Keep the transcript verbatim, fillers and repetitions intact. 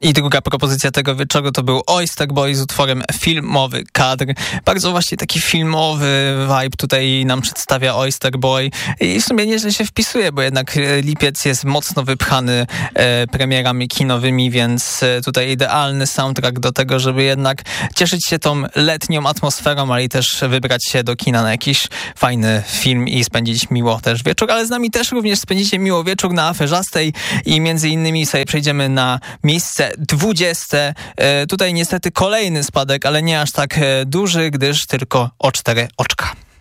I druga propozycja tego wieczoru to był Oyster Boy z utworem Filmowy Kadr. Bardzo właśnie taki filmowy vibe tutaj nam przedstawia Oyster Boy i w sumie nieźle się wpisuje, bo jednak lipiec jest mocno wypchany e, premierami kinowymi, więc e, tutaj idealny soundtrack do tego, żeby jednak cieszyć się tą letnią atmosferą, ale i też wybrać się do kina na jakiś fajny film i spędzić miło też wieczór, ale z nami też również spędzicie miło wieczór na Aferzastej i między innymi sobie przejdziemy na miejsce dwudzieste. E, tutaj niestety kolejny spadek, ale nie aż tak e, duży, gdyż tylko o cztery oczka.